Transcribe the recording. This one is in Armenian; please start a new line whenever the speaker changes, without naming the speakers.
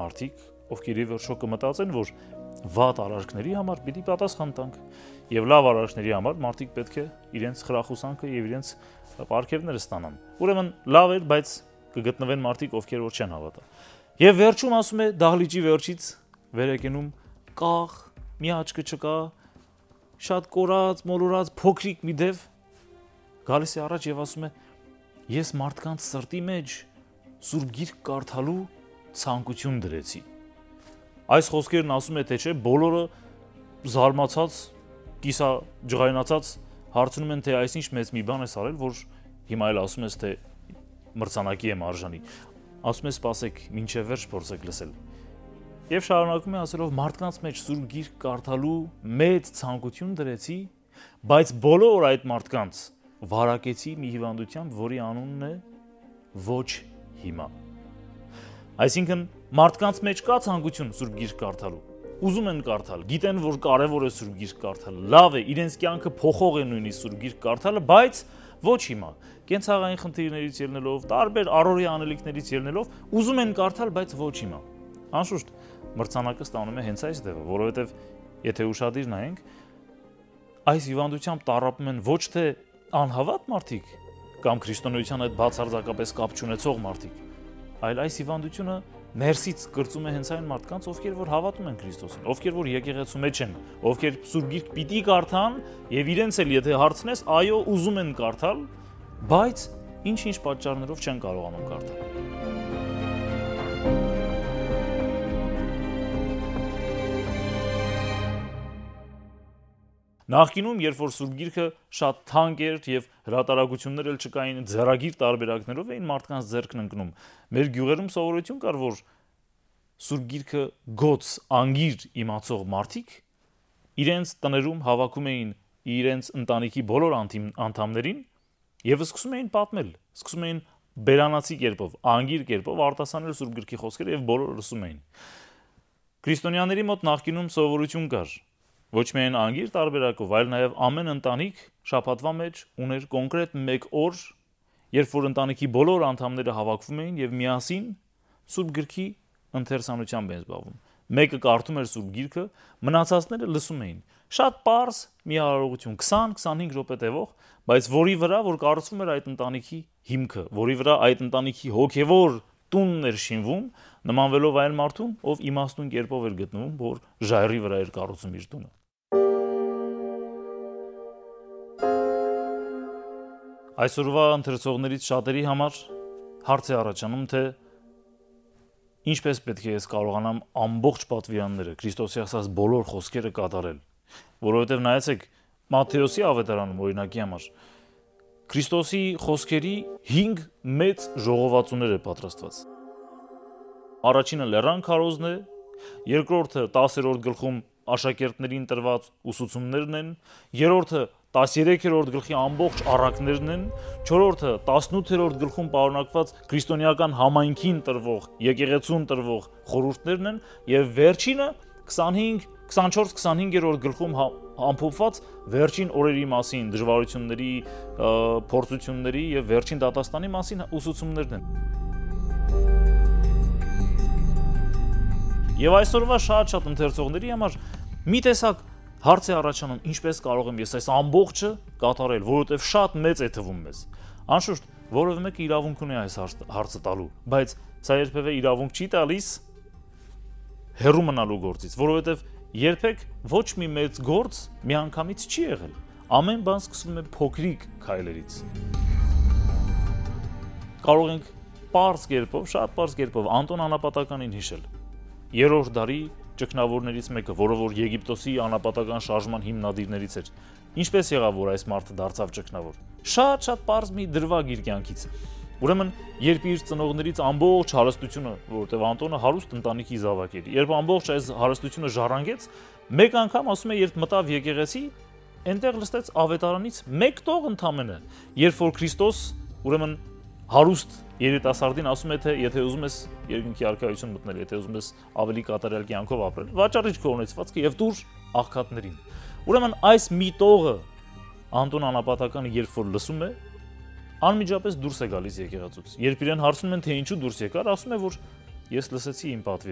մարդիկ, ովքեր ի վերջո կմտածեն, որ վատ արարքների համար պիտի պատասխան տանք, եւ լավ արարքների համար մարդիկ պետք է իրենց խրախուսանքը եւ իրենց պարգևները ստանան։ Ուրեմն լավ էր, բայց կգտնվեն մարդիկ, ովքեր որ չեն հավատա։ Եվ վերջում ասում է դահլիճի վերջից վեր եկնում կաղ, մի աչքը չկա, շատ կորած, մոլորած, փոքրիկ մի դև գալիս է առաջ եւ ասում է. ես մարդկանց սրտի մեջ Սուրբ Գիրք կարդալու ցանկություն դրեցի։ Այս խոսքերն ասում է թե չէ, բոլորը զարմացած, կիսա ջղայնացած հարցնում են թե այսինչ մեծ մի բան ես արել, որ հիմա էլ ասում ես թե մրցանակի եմ արժանի։ Ասում է սպասեք, մինչև վերջ փորձեք լսել։ Եվ շարունակում է ասելով մարդկանց մեջ Սուրբ Գիրք կարդալու մեծ ցանկություն դրեցի, բայց բոլոր այդ մարդկանց վարակեցի մի հիվանդությամբ, որի անունն է ոչ հիմա։ Այսինքն մարդկանց մեջ կա ցանկություն Սուրբ Գիրք կարդալու, ուզում են կարդալ, գիտեն, որ կարևոր է Սուրբ Գիրք կարդալը, լավ է, իրենց կյանքը փոխող է նույնիսկ Սուրբ Գիրք կարդալը, բայց ոչ հիմա։ Կենցաղային խնդիրներից ելնելով, տարբեր առօրյա անելիքներից ելնելով, ուզում են կարդալ, բայց ոչ հիմա։ Անշուշտ, մրցանակը ստանում է հենց այս դեպը, որովհետև եթե ուշադիր նայենք, այս հիվանդությամբ տառապում են ոչ թե անհավատ մարդիկ կամ քրիստոնեության հետ բացարձակապես կապ չունեցող մարդիկ, այլ այս հիվանդությունը ներսից կրծում է հենց այն մարդկանց, ովքեր որ հավատում են Քրիստոսին, ովքեր որ եկեղեցու մեջ են, ովքեր Սուրբ Գիրք պիտի կարդան եւ իրենց էլ եթե հարցնես, այո, ուզում են կարդալ, բայց ինչ-ինչ պատճառներով չեն կարողանում կարդալ։ Նախկինում, երբ որ Սուրբ Գիրքը շատ թանկ էր եւ հրատարակություններ էլ չկային, ձեռագիր տարբերակներով էին մարդկանց ձեռքն ընկնում։ Մեր գյուղերում սովորություն կար, որ Սուրբ Գիրքը գոց, անգիր իմացող մարդիկ իրենց տներում հավաքում էին իրենց ընտանիքի բոլոր անդամներին եւ սկսում էին պատմել, սկսում էին բերանացի կերպով, անգիր կերպով արտասանել Սուրբ Գրքի խոսքերը եւ բոլորը լսում էին։ Քրիստոնյաների մոտ նախկինում սովորություն կար ոչ միայն անգիր տարբերակով, այլ նաև ամեն ընտանիք շաբաթվա մեջ ուներ կոնկրետ մեկ օր, երբ որ ընտանիքի բոլոր անդամները հավաքվում էին եւ միասին Սուրբ Գրքի ընթերցանությամբ էին զբաղվում։ Մեկը կարդում էր Սուրբ Գիրքը, մնացածները լսում էին։ Շատ պարզ մի արարողություն, 20-25 րոպե տևող, բայց որի վրա որ կառուցվում էր այդ ընտանիքի հիմքը, որի վրա այդ ընտանիքի հոգեվոր տունն էր շինվում, նմանվելով այն մարդուն, ով իմաստուն կերպով էր գտնվում, որ ժայռի վրա էր կառուցում իր տունը։ Այսօրվա ընթերցողներից շատերի համար հարց է առաջանում, թե ինչպես պետք է ես կարողանամ ամբողջ պատվիրանները, Քրիստոսի ասած բոլոր խոսքերը կատարել, որովհետև նայեցեք Մատթեոսի ավետարանում օրինակի համար Քրիստոսի խոսքերի 5 մեծ ժողովածուներ է պատրաստված։ Առաջինը լեռան քարոզն է, երկրորդը 10-րդ գլխում աշակերտներին տրված ուսուցումներն են, երրորդը 13-րդ գլխի ամբողջ առակներն են, 4-ը 18-րդ գլխում պարունակված քրիստոնեական համայնքին տրվող, եկեղեցուն տրվող խորհուրդներն են, եւ վերջինը 24-25-րդ գլխում ամփոփված վերջին օրերի մասին, դժվարությունների, փորձությունների եւ վերջին դատաստանի մասին ուսուցումներն են։ Եվ այսօրվա շատ ընթերցողների համար մի տեսակ հարց է առաջանում, ինչպես կարող եմ ես այս ամբողջը կատարել, որովհետև շատ մեծ է թվում մեզ։ Անշուշտ, որևէ մեկը իրավունք ունի այս հարցը տալու, բայց սա երբևէ իրավունք չի տալիս հեռու մնալու գործից, որովհետև երբեք ոչ մի մեծ գործ միանգամից չի եղել։ Ամեն բան սկսվում է փոքրիկ քայլերից։ Կարող ենք պարզ կերպով, շատ պարզ կերպով Անտոն Անապատականին հիշել։ 3-րդ դարի ճգնավորներից մեկը, որը որ Եգիպտոսի անապատական շարժման հիմնադիրներից էր։ Ինչպես եղավ, որ այս մարդը դարձավ ճգնավոր։ Շատ պարզ մի դրվագ իր կյանքից։ Ուրեմն, երբ իր ծնողներից ամբողջ հարստությունը, որովհետև Անտոնը հարուստ ընտանիքի զավակ էր, երբ ամբողջ այս հարստությունը ժառանգեց, մեկ անգամ ասում է, երբ մտավ եկեղեցի, այնտեղ լսեց ավետարանից մեկ տող ընդամենը, երբ որ Քրիստոս, ուրեմն հարուստ երիտասարդին ասում է, թե եթե ուզում ես երկնքի արքայություն մտնել, եթե ուզում ես ավելի կատարյալ կյանքով ապրել, վաճառիչ քո ունեցվածքը եւ դուր աղքատներին։ Ուրեմն այս մի տողը Անտոն Անապատականը երբ որ լսում է, անմիջապես դուրս է գալիս եկեղեցուց։ Երբ իրեն հարցնում են, թե ինչու դուրս եկար, ասում է, որ ես լսեցի իմ պատվի